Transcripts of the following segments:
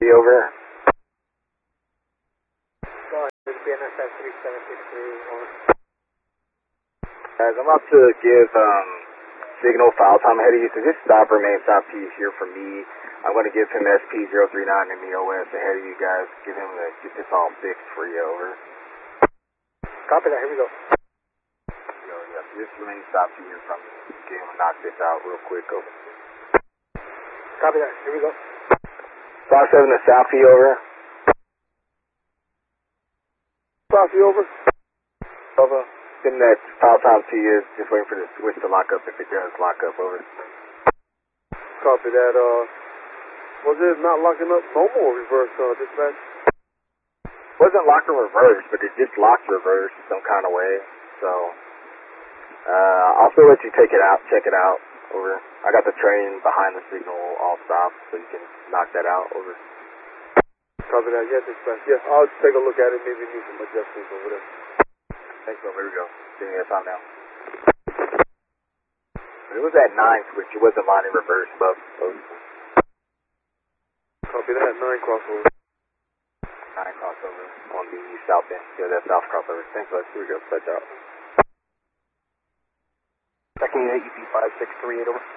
Over. Go ahead, BNSF 3763, over. Guys, I'm about to give signal file time ahead of you, so just stop or remain stop to hear from me. I'm going to give him SP039 in the OS ahead of you guys. Give him the, get this all fixed for you, over. Copy that, here we go. Yeah, just remain stop to hear from me. Get him knock this out real quick, over. Copy that, here we go. 57 to Southie, over. Southie, over. Over. Getting that file time to you, just waiting for the switch to lock up if it does lock up, over. Copy that, was it not locking up normal or reverse, dispatch? Wasn't locked in reverse, but it just locked reverse some kind of way, so, I'll still let you take it out, check it out, over. I got the train behind the signal all stopped, so you can knock that out, over. Copy that, yeah, dispatch, yeah, I'll take a look at it, maybe need some adjustments over there. Thanks, over, here we go. Give me that time now. It was that 9 switch, it wasn't line in reverse, but, Copy that, 9 crossover. 9 crossover on the south end. Yeah, that south crossover. Thanks, Les. Here we go. Touch out. Second unit, UP 5638, over.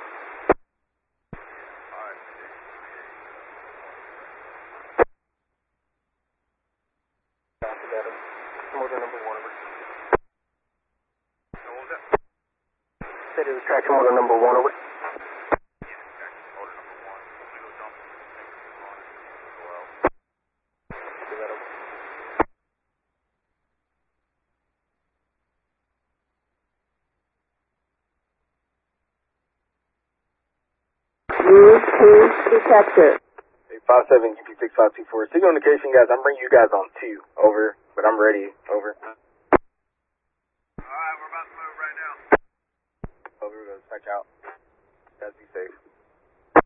Copy that, motor number 1, over. What was that? Said it was traction motor number 1, over. Detector. 57 UP6524. Signal indication, guys. I'm bringing you guys on 2. Over. But I'm ready. Over. Alright, we're about to move right now. Over. We're going to touch out. Guys, be safe.